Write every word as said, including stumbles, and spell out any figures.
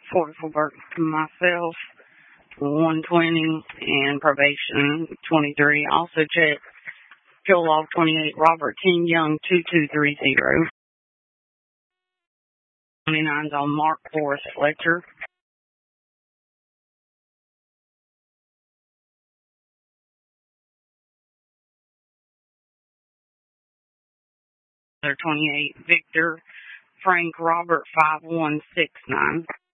forty-four Burke myself, one twenty, and probation twenty-three. Also check Joe Log twenty-eight, Robert King Young two two three zero. twenty-nine's on Mark Forrest Fletcher. twenty-eight, Victor Frank Robert five one six nine.